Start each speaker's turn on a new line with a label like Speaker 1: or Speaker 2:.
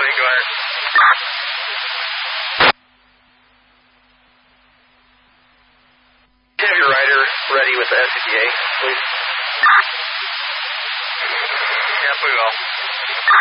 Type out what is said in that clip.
Speaker 1: Tony, go ahead. Have your rider ready with the SCBA, please?
Speaker 2: Yep, we will.